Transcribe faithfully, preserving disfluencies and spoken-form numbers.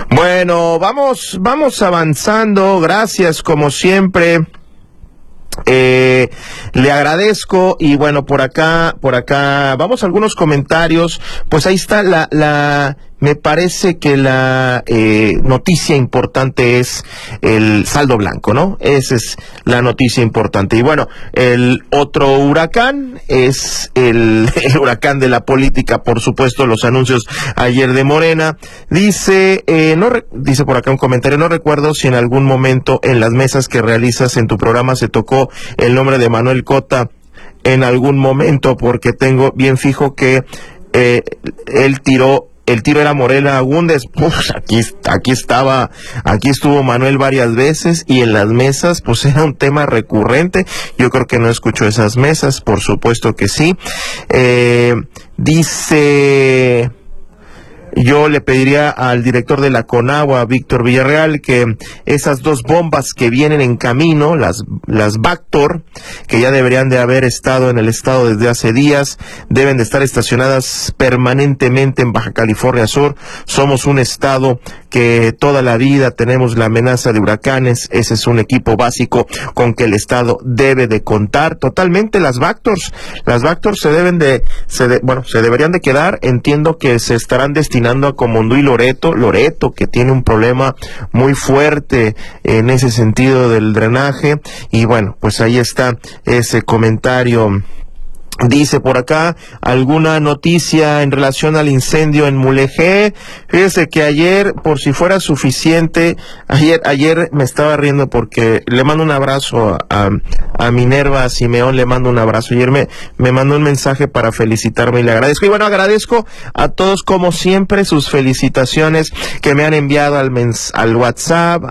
Bueno, vamos, vamos avanzando. Gracias, como siempre. Eh, le agradezco y bueno, por acá, por acá, vamos a algunos comentarios. Pues ahí está la, la, me parece que la eh, noticia importante es el saldo blanco, ¿no? Esa es la noticia importante. Y bueno, el otro huracán es el, el huracán de la política, por supuesto, los anuncios ayer de Morena. Dice, eh, no re, dice por acá un comentario, no recuerdo si en algún momento en las mesas que realizas en tu programa se tocó el nombre de Manuel Cota en algún momento, porque tengo bien fijo que eh, él tiró El tiro era Morena Agúndez. Pues aquí, aquí estaba, aquí estuvo Manuel varias veces y en las mesas pues era un tema recurrente. Yo creo que no escuchó esas mesas, por supuesto que sí. Eh, dice... Yo le pediría al director de la Conagua, Víctor Villarreal, que esas dos bombas que vienen en camino, las, las Vactor, que ya deberían de haber estado en el estado desde hace días, deben de estar estacionadas permanentemente en Baja California Sur. Somos un estado que toda la vida tenemos la amenaza de huracanes. Ese es un equipo básico con que el estado debe de contar. Totalmente las Vactors, las Vactors se deben de, se de, bueno, se deberían de quedar. Entiendo que se estarán destinando a Comondú y Loreto, Loreto que tiene un problema muy fuerte en ese sentido del drenaje. Y bueno, pues ahí está ese comentario. Dice por acá, ¿alguna noticia en relación al incendio en Mulegé? Fíjese que ayer, por si fuera suficiente, ayer ayer me estaba riendo porque le mando un abrazo a, a Minerva Simeón, le mando un abrazo. Ayer me, me mandó un mensaje para felicitarme y le agradezco. Y bueno, agradezco a todos como siempre sus felicitaciones que me han enviado al, mens al WhatsApp,